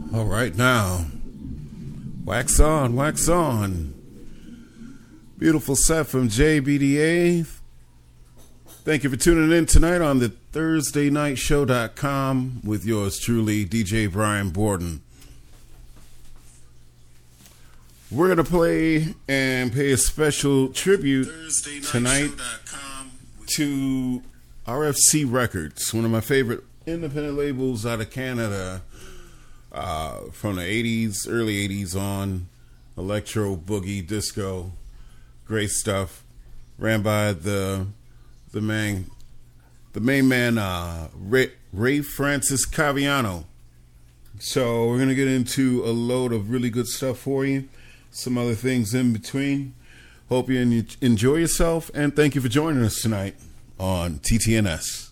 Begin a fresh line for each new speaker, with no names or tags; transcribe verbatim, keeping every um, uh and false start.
All right, now, wax on, wax on. Beautiful set from J B D A. Thank you for tuning in tonight on the Thursday Night Show dot com with yours truly, D J Brian Borden. We're going to play and pay a special tribute tonight to R F C Records, one of my favorite independent labels out of Canada. Uh, from the eighties, early eighties on, electro, boogie, disco, great stuff. Ran by the the man, the main man, uh, Ray, Ray Francis Caviano. So we're gonna get into a load of really good stuff for you. Some other things in between. Hope you enjoy yourself, and thank you for joining us tonight on T T N S.